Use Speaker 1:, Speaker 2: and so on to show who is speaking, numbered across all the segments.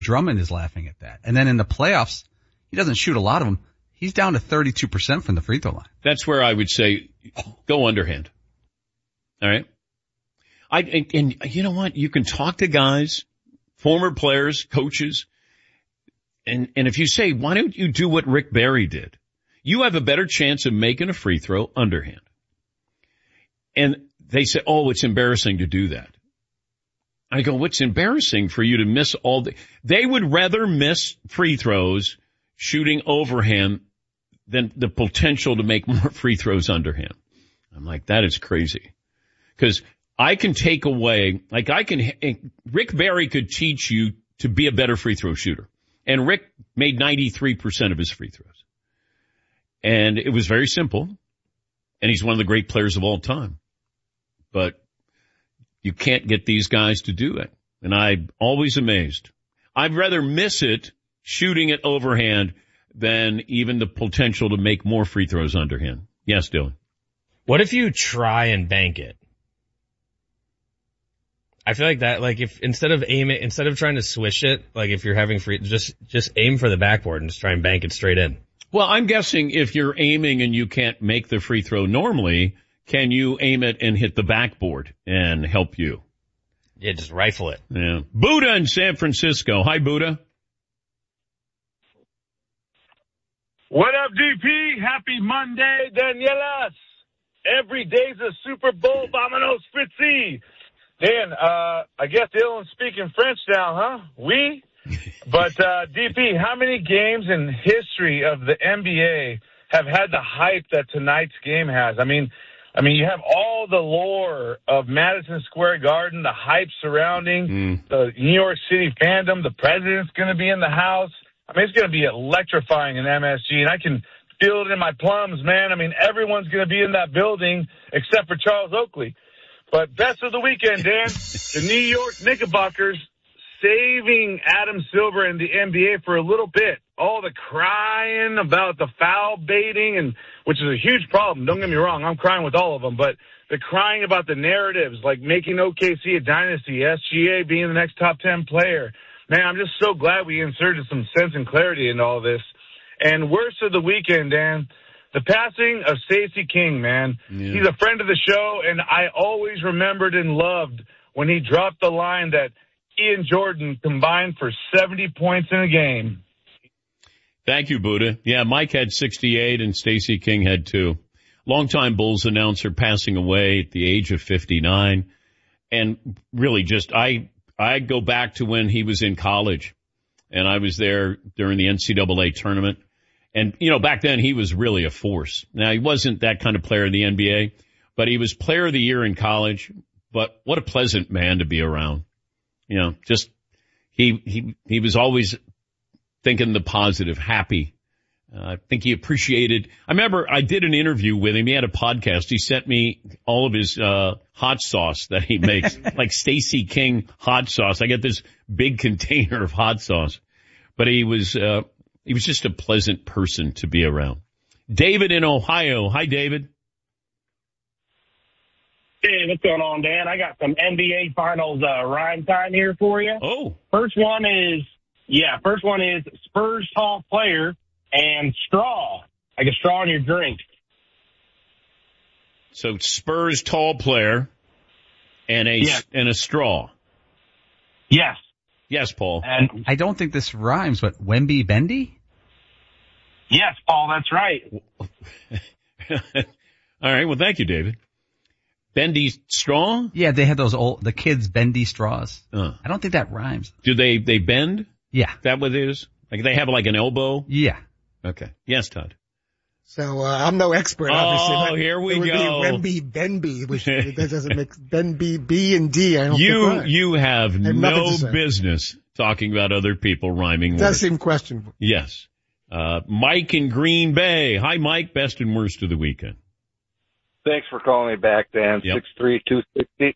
Speaker 1: Drummond is laughing at that. And then in the playoffs, he doesn't shoot a lot of them. He's down to 32% from the free throw line.
Speaker 2: That's where I would say go underhand. All right. And you know what? You can talk to guys, former players, coaches, and if you say, why don't you do what Rick Barry did? You have a better chance of making a free throw underhand. And they say, oh, it's embarrassing to do that. I go, what's embarrassing for you to miss all the... They would rather miss free throws shooting overhand than the potential to make more free throws underhand. I'm like, that is crazy. Because I can take away, Rick Barry could teach you to be a better free throw shooter. And Rick made 93% of his free throws. And it was very simple. And he's one of the great players of all time. But you can't get these guys to do it. And I'm always amazed. I'd rather miss it shooting it overhand than even the potential to make more free throws underhand. Yes, Dylan.
Speaker 3: What if you try and bank it? I feel like that, like if instead of trying to swish it, like if you're having free, just aim for the backboard and just try and bank it straight in.
Speaker 2: Well, I'm guessing if you're aiming and you can't make the free throw normally, can you aim it and hit the backboard and help you?
Speaker 3: Yeah, just rifle it.
Speaker 2: Yeah. Buddha in San Francisco. Hi, Buddha.
Speaker 4: What up, DP? Happy Monday, Danielas. Every day's a Super Bowl. Vámonos, Fritzy. Dan, I guess Dylan's speaking French now, huh? Oui? But, DP, how many games in history of the NBA have had the hype that tonight's game has? I mean, you have all the lore of Madison Square Garden, the hype surrounding the New York City fandom. The president's going to be in the house. I mean, it's going to be electrifying in MSG, and I can feel it in my plums, man. I mean, everyone's going to be in that building except for Charles Oakley. But best of the weekend, Dan, the New York Knickerbockers saving Adam Silver and the NBA for a little bit. All the crying about the foul baiting, and which is a huge problem. Don't get me wrong, I'm crying with all of them. But the crying about the narratives, like making OKC a dynasty, SGA being the next top 10 player. Man, I'm just so glad we inserted some sense and clarity into all this. And worst of the weekend, Dan, the passing of Stacey King, man. Yeah. He's a friend of the show, and I always remembered and loved when he dropped the line that Ian Jordan combined for 70 points in a game.
Speaker 2: Thank you, Buddha. Yeah, Mike had 68 and Stacey King had 2. Longtime Bulls announcer passing away at the age of 59. And really just, I go back to when he was in college, and I was there during the NCAA tournament. And, you know, back then he was really a force. Now, he wasn't that kind of player in the NBA, but he was player of the year in college. But what a pleasant man to be around. You know, just, he was always thinking the positive, happy. I think he appreciated, I remember I did an interview with him. He had a podcast. He sent me all of his, hot sauce that he makes, like Stacey King hot sauce. I get this big container of hot sauce, but he was just a pleasant person to be around. David in Ohio. Hi, David.
Speaker 5: Hey, what's going on, Dan? I got some NBA Finals rhyme time here for you.
Speaker 2: Oh.
Speaker 5: First one is Spurs tall player and straw. Like a straw in your drink.
Speaker 2: So Spurs tall player and a straw.
Speaker 5: Yes.
Speaker 2: Yes, Paul.
Speaker 5: And
Speaker 1: I don't think this rhymes, but Wemby Bendy?
Speaker 5: Yes, Paul, that's right.
Speaker 2: All right, well, thank you, David. Bendy straw?
Speaker 1: Yeah, they had the kids' bendy straws. I don't think that rhymes.
Speaker 2: Do they bend?
Speaker 1: Yeah.
Speaker 2: Is that what it is? Like they have like an elbow?
Speaker 1: Yeah.
Speaker 2: Okay. Yes, Todd.
Speaker 6: So, I'm no expert, obviously.
Speaker 2: Oh, here we go.
Speaker 6: It would be Wemby Benby, which that doesn't make Benby, B and D. I don't think
Speaker 2: You have no business talking about other people rhyming words.
Speaker 6: It does seem questionable.
Speaker 2: Yes. Mike in Green Bay. Hi, Mike. Best and worst of the weekend.
Speaker 7: Thanks for calling me back, Dan.
Speaker 2: Yep.
Speaker 7: 63260.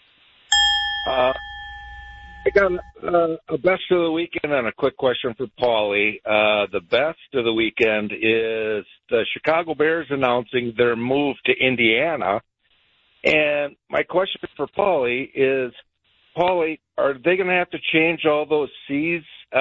Speaker 7: I got a best of the weekend and a quick question for Paulie. The best of the weekend is the Chicago Bears announcing their move to Indiana. And my question for Paulie is, Paulie, are they going to have to change all those C's